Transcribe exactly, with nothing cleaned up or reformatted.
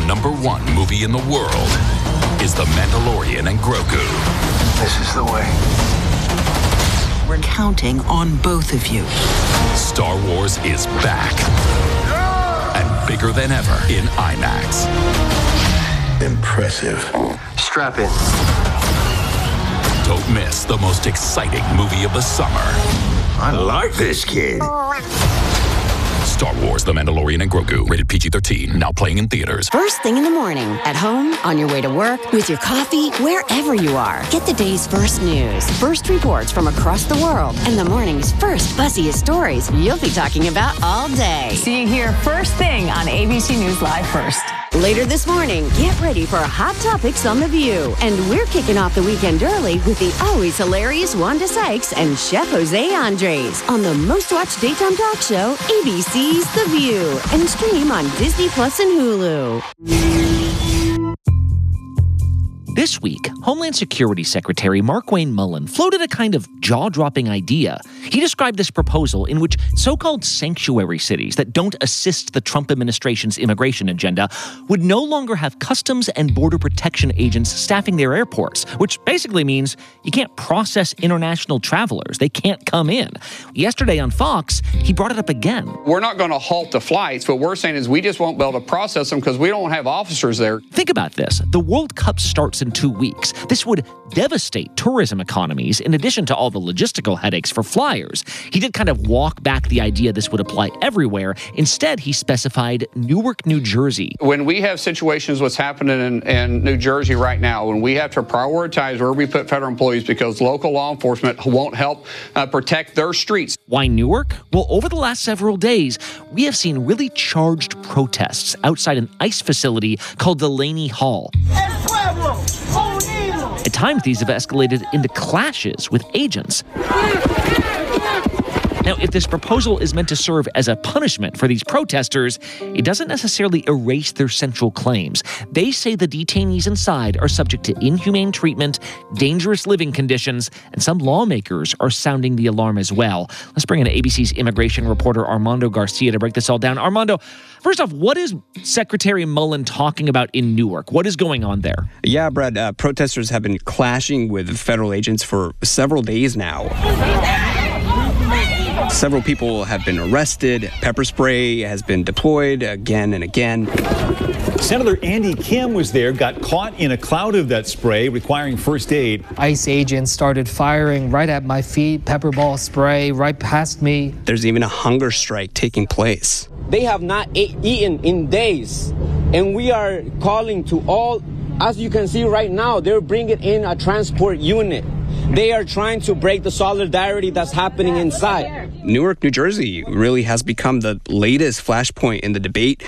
number one movie in the world is The Mandalorian and Grogu. This is the way. We're counting on both of you. Star Wars is back. And bigger than ever in IMAX. Impressive. Strap in. Don't miss the most exciting movie of the summer. I like this kid. Star Wars, The Mandalorian and Grogu. Rated P G thirteen. Now playing in theaters. First thing in the morning, at home, on your way to work, with your coffee, wherever you are. Get the day's first news, first reports from across the world, and the morning's first buzziest stories you'll be talking about all day. See you here first thing on A B C News Live First. Later this morning, get ready for Hot Topics on The View. And we're kicking off the weekend early with the always hilarious Wanda Sykes and Chef Jose Andres on the most watched daytime talk show, A B C's The View. And stream on Disney Plus and Hulu. This week, Homeland Security Secretary Markwayne Mullin floated a kind of jaw-dropping idea. He described this proposal in which so-called sanctuary cities that don't assist the Trump administration's immigration agenda would no longer have customs and border protection agents staffing their airports, which basically means you can't process international travelers. They can't come in. Yesterday on Fox, he brought it up again. We're not going to halt the flights. What we're saying is we just won't be able to process them because we don't have officers there. Think about this. The World Cup starts in two weeks. This would devastate tourism economies in addition to all the logistical headaches for flyers. He did kind of walk back the idea this would apply everywhere. Instead, he specified Newark, New Jersey. When we have situations what's happening in, in New Jersey right now, when we have to prioritize where we put federal employees because local law enforcement won't help uh, protect their streets. Why Newark? Well, over the last several days, we have seen really charged protests outside an ICE facility called Delaney Hall. At times, these have escalated into clashes with agents. Now, if this proposal is meant to serve as a punishment for these protesters, it doesn't necessarily erase their central claims. They say the detainees inside are subject to inhumane treatment, dangerous living conditions, and some lawmakers are sounding the alarm as well. Let's bring in A B C's immigration reporter Armando Garcia to break this all down. Armando, first off, what is Secretary Mullin talking about in Newark? What is going on there? Yeah, Brad, uh, protesters have been clashing with federal agents for several days now. Several people have been arrested. Pepper spray has been deployed again and again. Senator Andy Kim was there, got caught in a cloud of that spray, requiring first aid. ICE agents started firing right at my feet, pepper ball spray right past me. There's even a hunger strike taking place. They have not ate, eaten in days, and we are calling to all, as you can see right now, they're bringing in a transport unit. They are trying to break the solidarity that's happening inside. Newark, New Jersey really has become the latest flashpoint in the debate